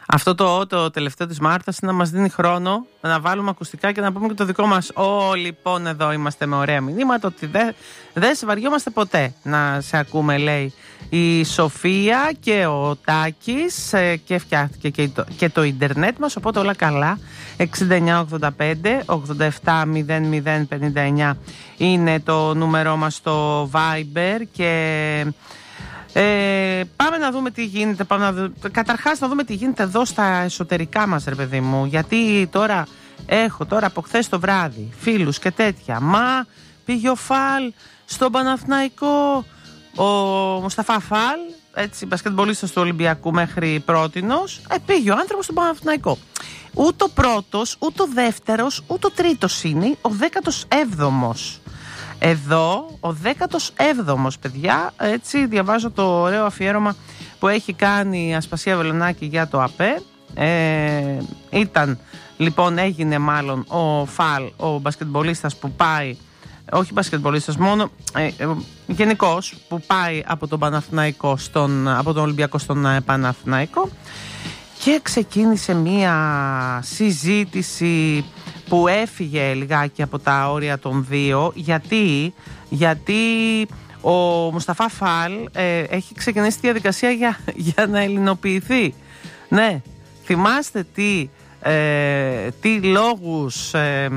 Αυτό το τελευταίο της Μάρθας είναι να μας δίνει χρόνο να βάλουμε ακουστικά και να πούμε και το δικό μας. Λοιπόν, εδώ είμαστε με ωραία μηνύματα ότι δεν σε βαριόμαστε ποτέ να σε ακούμε, λέει η Σοφία και ο Τάκης, και φτιάχτηκε και το ίντερνετ μας, οπότε όλα καλά. 6985 87 00 59 είναι το νούμερό μας στο Viber και... πάμε να δούμε τι γίνεται. Καταρχάς να δούμε τι γίνεται εδώ στα εσωτερικά μας, ρε παιδί μου. Γιατί έχω από χθες το βράδυ φίλους και τέτοια. Μα πήγε ο Φαλ στον Παναθηναϊκό, ο Μουσταφά Φαλ, έτσι, μπασκετμπολίστας του Ολυμπιακού μέχρι πρότινος. Πήγε ο άνθρωπος στον Παναθηναϊκό. Ούτε ο πρώτος, ούτε ο δεύτερος, ούτε ο τρίτος είναι, ο 17ος. Εδώ ο 17ος, παιδιά, έτσι διαβάζω το ωραίο αφιέρωμα που έχει κάνει η Ασπασία Βελονάκη για το ΑΠΕ. Έγινε μάλλον ο Φαλ, ο μπασκετμπολίστας που πάει, όχι μπασκετμπολίστας μόνο, γενικώς που πάει από τον Παναθηναϊκό από τον Ολυμπιακό στον Παναθηναϊκό, και ξεκίνησε μία συζήτηση που έφυγε λιγάκι από τα όρια των δύο. Γιατί ο Μουσταφά Φαλ έχει ξεκινήσει τη διαδικασία για να ελληνοποιηθεί. Ναι, θυμάστε τι λόγους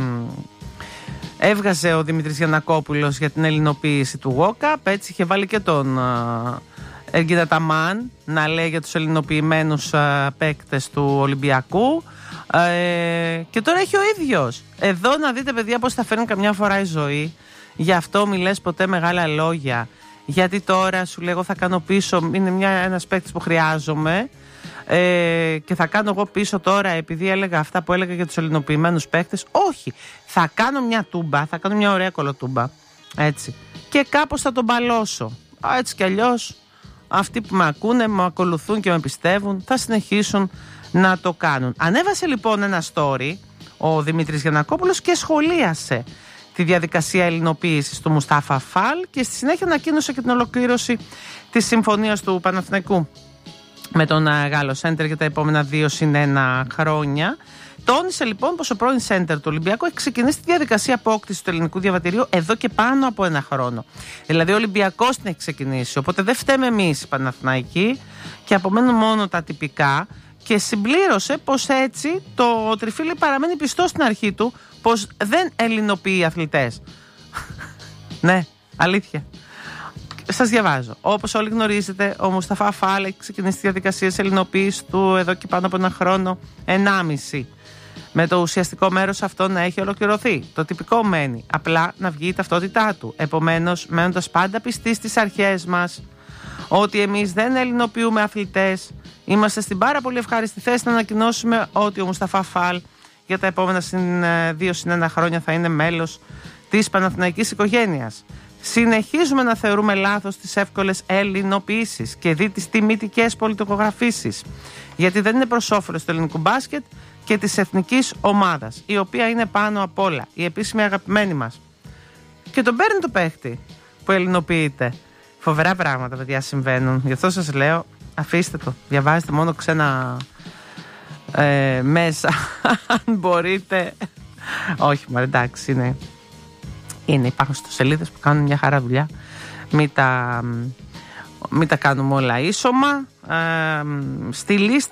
έβγαζε ο Δημήτρης Γιαννακόπουλος για την ελληνοποίηση του WOCAP. Έτσι είχε βάλει και τον Έργινα Ταμάν να λέει για τους ελληνοποιημένους παίκτες του Ολυμπιακού. Και τώρα έχει ο ίδιος. Εδώ να δείτε, παιδιά, πώς θα φέρνει καμιά φορά η ζωή. Γι' αυτό μη λες ποτέ μεγάλα λόγια. Γιατί τώρα σου λέγω θα κάνω πίσω. Είναι ένας παίκτης που χρειάζομαι, και θα κάνω εγώ πίσω τώρα επειδή έλεγα αυτά που έλεγα για τους ελληνοποιημένους παίκτες. Όχι, θα κάνω μια τούμπα, θα κάνω μια ωραία κολοτούμπα, έτσι, και κάπως θα τον μπαλώσω. Έτσι κι αλλιώς αυτοί που με ακούνε, με ακολουθούν και με πιστεύουν, θα συνεχίσουν να το κάνουν. Ανέβασε λοιπόν ένα story ο Δημήτρης Γιαννακόπουλος και σχολίασε τη διαδικασία ελληνοποίησης του Μουστάφα Φαλ και στη συνέχεια ανακοίνωσε και την ολοκλήρωση της συμφωνίας του Παναθηναϊκού με τον Γάλλο Σέντερ για τα επόμενα 2+1 χρόνια. Τόνισε λοιπόν πως ο πρώην Σέντερ του Ολυμπιακού έχει ξεκινήσει τη διαδικασία απόκτησης του ελληνικού διαβατηρίου εδώ και πάνω από ένα χρόνο. Δηλαδή ο Ολυμπιακός την έχει ξεκινήσει, οπότε δεν φταίμε εμείς οι Παναθηναϊκοί και απομένουν μόνο τα τυπικά. Και συμπλήρωσε πως έτσι το τριφύλι παραμένει πιστό στην αρχή του, πως δεν ελληνοποιεί αθλητές. Ναι, αλήθεια. Σας διαβάζω. Όπως όλοι γνωρίζετε, ο Μουσταφά Φαλ έχει ξεκινήσει τη διαδικασία της ελληνοποίησης του εδώ και πάνω από ένα χρόνο, 1,5. Με το ουσιαστικό μέρος αυτό να έχει ολοκληρωθεί. Το τυπικό μένει απλά να βγει η ταυτότητά του. Επομένως, μένοντας πάντα πιστοί στις αρχές μας, ότι εμείς δεν ελληνοποιούμε αθλητές, είμαστε στην πάρα πολύ ευχάριστη θέση να ανακοινώσουμε ότι ο Μουσταφά Φαλ για τα επόμενα 2+1 χρόνια θα είναι μέλος της Παναθηναϊκής οικογένειας. Συνεχίζουμε να θεωρούμε λάθος τις εύκολες ελληνοποιήσεις και δει τις τιμητικές πολιτογραφήσεις, γιατί δεν είναι προς όφελος του ελληνικού μπάσκετ και της εθνικής ομάδας, η οποία είναι πάνω απ' όλα η επίσημη αγαπημένη μας. Και τον παίρνει το παίχτη που ελληνοποιείται. Φοβερά πράγματα, παιδιά, συμβαίνουν. Γι' αυτό σας λέω, αφήστε το. Διαβάζετε μόνο ξένα μέσα, αν μπορείτε. Όχι, μα εντάξει, υπάρχουν ιστοσελίδες που κάνουν μια χαρά δουλειά. Μην τα κάνουμε όλα ίσωμα. Στη λίστα